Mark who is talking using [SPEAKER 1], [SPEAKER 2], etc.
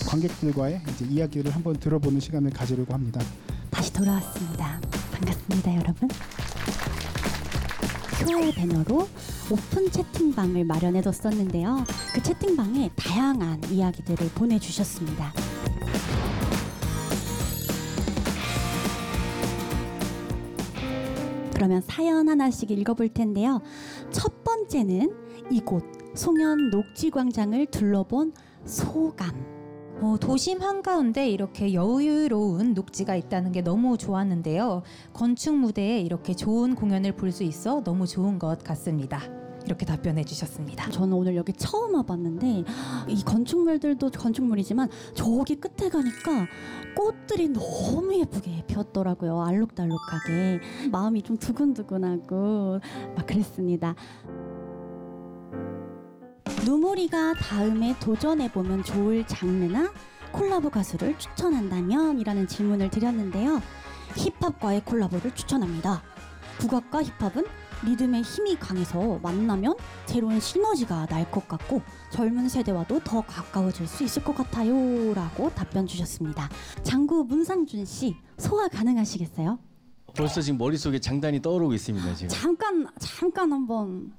[SPEAKER 1] 관객들과의 이제 이야기를 한번 들어보는 시간을 가지려고 합니다.
[SPEAKER 2] 다시 돌아왔습니다. 반갑습니다, 여러분. QR 배너로 오픈 채팅방을 마련해뒀었는데요. 그 채팅방에 다양한 이야기들을 보내주셨습니다. 그러면 사연 하나씩 읽어볼 텐데요. 첫 번째는 이곳 송현 녹지광장을 둘러본 소감.
[SPEAKER 3] 도심 한가운데 이렇게 여유로운 녹지가 있다는 게 너무 좋았는데요. 건축 무대에 이렇게 좋은 공연을 볼 수 있어 너무 좋은 것 같습니다. 이렇게 답변해 주셨습니다.
[SPEAKER 2] 저는 오늘 여기 처음 와봤는데 이 건축물들도 건축물이지만 저기 끝에 가니까 꽃들이 너무 예쁘게 피었더라고요. 알록달록하게 마음이 좀 두근두근하고 막 그랬습니다. 누무리가 다음에 도전해보면 좋을 장르나 콜라보 가수를 추천한다면? 이라는 질문을 드렸는데요. 힙합과의 콜라보를 추천합니다. 국악과 힙합은 리듬의 힘이 강해서 만나면 새로운 시너지가 날 것 같고 젊은 세대와도 더 가까워질 수 있을 것 같아요 라고 답변 주셨습니다. 장구 문상준 씨, 소화 가능하시겠어요?
[SPEAKER 4] 벌써 지금 머릿속에 장단이 떠오르고 있습니다. 지금.
[SPEAKER 2] 잠깐 한번